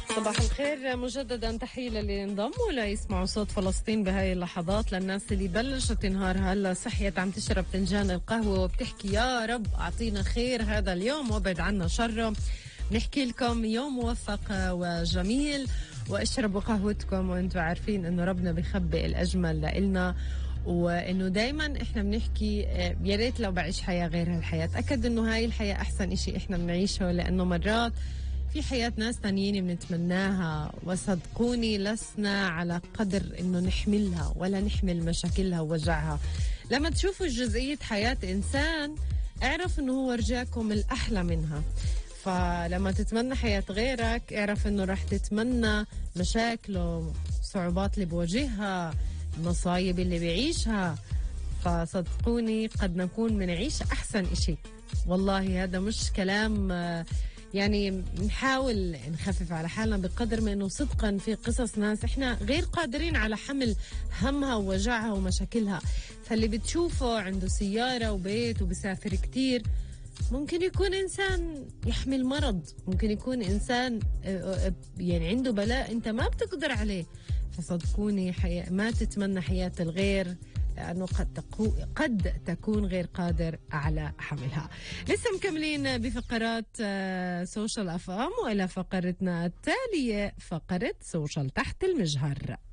صباح الخير مجددا، تحية للي انضموا ليسمعوا صوت فلسطين بهاي اللحظات. للناس اللي بلشت تنهار هلا صحيت عم تشرب فنجان القهوة وبتحكي يا رب أعطينا خير هذا اليوم وابعد عنا شره. نحكي لكم يوم موفق وجميل، واشربوا قهوتكم وانتم عارفين انه ربنا بيخبئ الأجمل لإلنا، وانه دايما احنا بنحكي يا ريت لو بعيش حياة غير هالحياة. تأكد انه هاي الحياة احسن اشي احنا بنعيشه، لانه مرات في حياة ناس تانيين بنتمناها، وصدقوني لسنا على قدر انه نحملها ولا نحمل مشاكلها ووجعها. لما تشوفوا جزئية حياة انسان اعرف انه هو رجاكم الاحلى منها. فلما تتمنى حياة غيرك اعرف انه راح تتمنى مشاكله، صعوبات اللي بواجهها، المصايب اللي بيعيشها. فصدقوني قد نكون منعيش احسن اشي. والله هذا مش كلام، يعني نحاول نخفف على حالنا بقدر ما انه صدقا في قصص ناس احنا غير قادرين على حمل همها ووجعها ومشاكلها. فاللي بتشوفه عنده سيارة وبيت وبسافر كتير ممكن يكون إنسان يحمل مرض، ممكن يكون إنسان يعني عنده بلاء أنت ما بتقدر عليه. فصدقوني ما تتمنى حياة الغير، لأنه قد تكون غير قادر على حملها. لسه مكملين بفقرات سوشيال أف أم، وإلى فقرتنا التالية فقرة سوشيال تحت المجهر.